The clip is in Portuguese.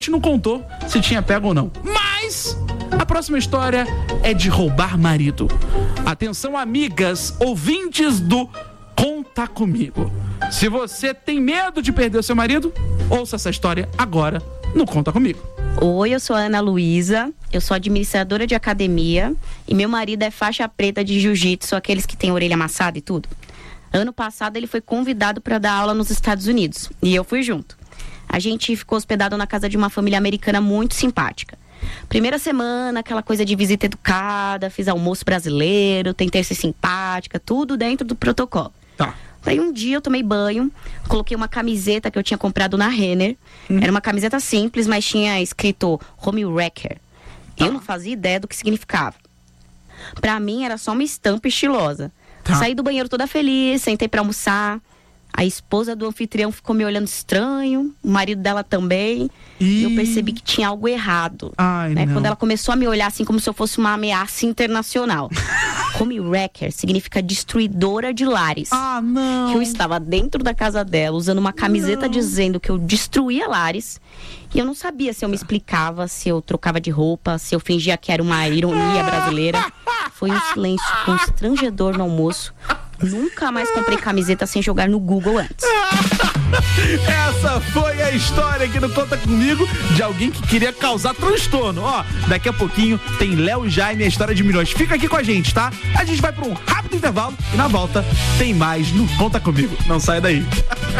não contou se tinha pego ou não. Mas a próxima história é de roubar marido. Atenção, amigas, ouvintes do Conta Comigo. Se você tem medo de perder o seu marido, ouça essa história agora no Conta Comigo. Oi, eu sou a Ana Luísa, eu sou administradora de academia e meu marido é faixa preta de jiu-jitsu, aqueles que têm orelha amassada e tudo. Ano passado ele foi convidado para dar aula nos Estados Unidos e eu fui junto. A gente ficou hospedado na casa de uma família americana muito simpática. Primeira semana, aquela coisa de visita educada, fiz almoço brasileiro, tentei ser simpática, tudo dentro do protocolo. Tá. Daí um dia eu tomei banho, coloquei uma camiseta que eu tinha comprado na Renner. Era uma camiseta simples, mas tinha escrito Home Wrecker. Eu não fazia ideia do que significava. Pra mim era só uma estampa estilosa. Saí do banheiro toda feliz, sentei pra almoçar. A esposa do anfitrião ficou me olhando estranho, o marido dela também. E eu percebi que tinha algo errado. Né? Quando ela começou a me olhar assim como se eu fosse uma ameaça internacional. Home Wrecker significa destruidora de lares. Não. Eu estava dentro da casa dela, usando uma camiseta dizendo que eu destruía lares. E eu não sabia se eu me explicava, se eu trocava de roupa, se eu fingia que era uma ironia brasileira. Foi um silêncio constrangedor no almoço. Nunca mais comprei camiseta sem jogar no Google antes. Essa foi a história aqui no Conta Comigo de alguém que queria causar transtorno. Ó, daqui a pouquinho tem Léo e Jaime, a história de milhões. Fica aqui com a gente, tá? A gente vai para um rápido intervalo e na volta tem mais no Conta Comigo. Não sai daí.